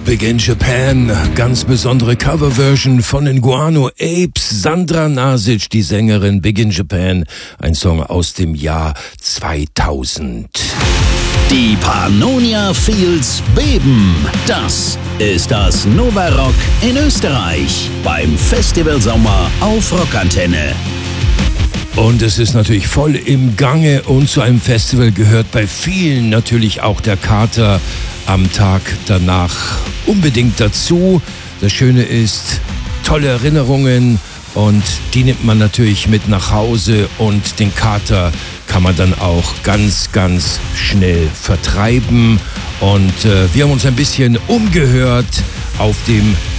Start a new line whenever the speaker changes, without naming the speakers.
Big in Japan, ganz besondere Coverversion von den Guano Apes, Sandra Nasic, die Sängerin, Big in Japan, ein Song aus dem Jahr 2000.
Die Pannonia Fields beben. Das ist das Nova Rock in Österreich beim Festival Sommer auf Rockantenne.
Und es ist natürlich voll im Gange und zu einem Festival gehört bei vielen natürlich auch der Kater am Tag danach unbedingt dazu. Das Schöne ist, tolle Erinnerungen und die nimmt man natürlich mit nach Hause und den Kater kann man dann auch ganz, ganz schnell vertreiben. Und wir haben uns ein bisschen umgehört auf dem